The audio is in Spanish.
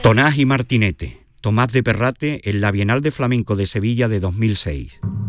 Tonás y Martinete, Tomás de Perrate en la Bienal de Flamenco de Sevilla de 2006.